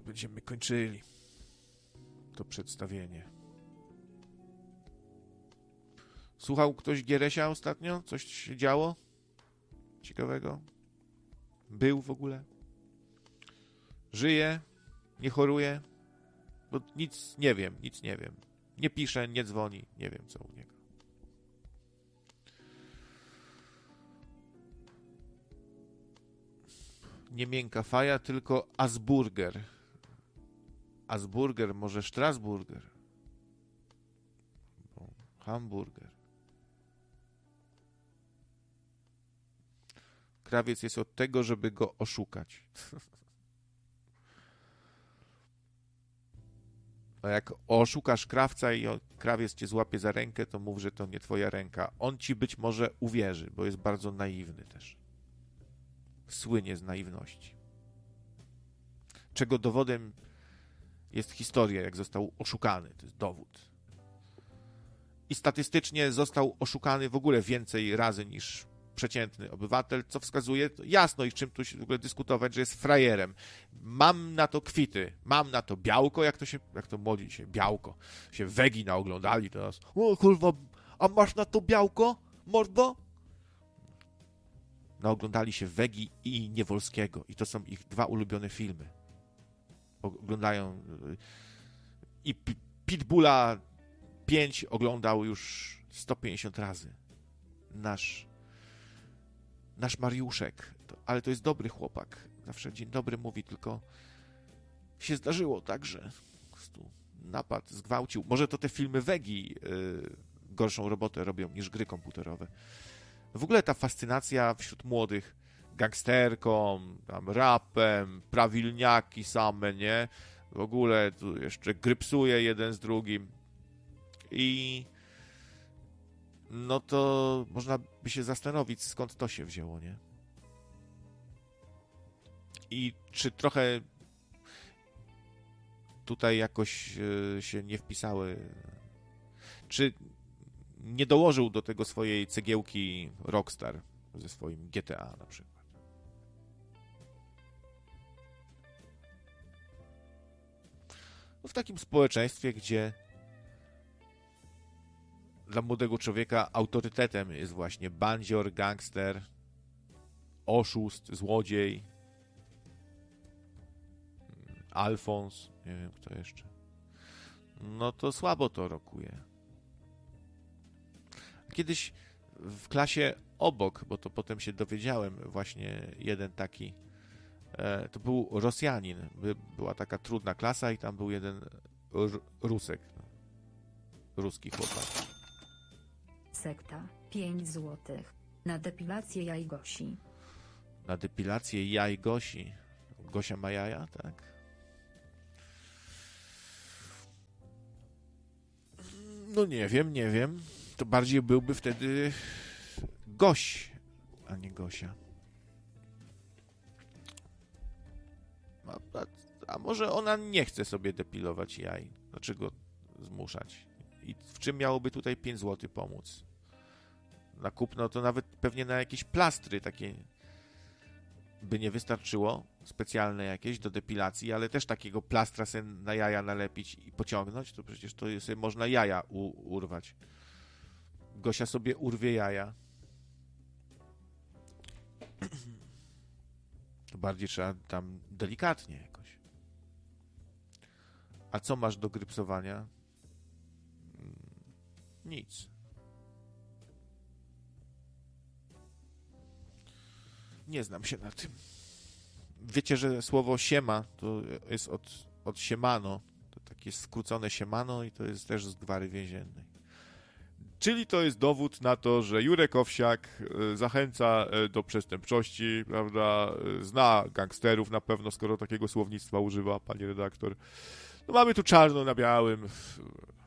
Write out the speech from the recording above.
będziemy kończyli to przedstawienie. Słuchał ktoś Gieresia ostatnio? Coś się działo? Ciekawego? Był w ogóle? Żyje? Nie choruje? Bo nic nie wiem. Nie pisze, nie dzwoni, nie wiem co u niego. Nie miękka faja, tylko Asburger. Asburger, może Strasburger. Hamburger. Krawiec jest od tego, żeby go oszukać. A jak oszukasz krawca i krawiec cię złapie za rękę, to mów, że to nie twoja ręka. On ci być może uwierzy, bo jest bardzo naiwny też. Słynie z naiwności. Czego dowodem jest historia, jak został oszukany. To jest dowód. I statystycznie został oszukany w ogóle więcej razy niż przeciętny obywatel, co wskazuje jasno i czym tu się w ogóle dyskutować, że jest frajerem. Mam na to kwity, mam na to białko, jak to młodzi się, białko, się wegi naoglądali teraz. O kurwa, a masz na to białko, mordo? Naoglądali się Wegi i Niewolskiego i to są ich dwa ulubione filmy. Oglądają i Pitbulla 5 oglądał już 150 razy. Nasz Mariuszek, ale to jest dobry chłopak. Zawsze dzień dobry mówi, tylko się zdarzyło tak, że napadł, zgwałcił. Może to te filmy Wegi gorszą robotę robią niż gry komputerowe. W ogóle ta fascynacja wśród młodych gangsterką, tam rapem, prawilniaki same, nie? W ogóle tu jeszcze grypsuje jeden z drugim. I no to można by się zastanowić, skąd to się wzięło, nie? I czy trochę tutaj jakoś się nie wpisały, czy nie dołożył do tego swojej cegiełki Rockstar ze swoim GTA na przykład. No w takim społeczeństwie, gdzie dla młodego człowieka autorytetem jest właśnie bandzior, gangster, oszust, złodziej, Alfons, nie wiem kto jeszcze. No to słabo to rokuje. Kiedyś w klasie obok, bo to potem się dowiedziałem, właśnie jeden taki, to był Rosjanin. Była taka trudna klasa i tam był jeden Rusek. Ruski chłopak. Sekta, 5 złotych. Na depilację jaj Gosi. Na depilację jaj Gosi. Gosia ma jaja, tak? No nie wiem. To bardziej byłby wtedy Goś, a nie Gosia. A może ona nie chce sobie depilować jaj? Dlaczego zmuszać? I w czym miałoby tutaj 5 zł pomóc? Na kupno to nawet pewnie na jakieś plastry takie by nie wystarczyło, specjalne jakieś do depilacji, ale też takiego plastra sobie na jaja nalepić i pociągnąć, to przecież to sobie można jaja urwać. Gosia sobie urwie jaja. To bardziej trzeba tam delikatnie jakoś. A co masz do grypsowania? Nic. Nie znam się na tym. Wiecie, że słowo siema to jest od siemano. To takie skrócone siemano i to jest też z gwary więziennej. Czyli to jest dowód na to, że Jurek Owsiak zachęca do przestępczości, prawda? Zna gangsterów na pewno, skoro takiego słownictwa używa, panie redaktor. No mamy tu czarno na białym.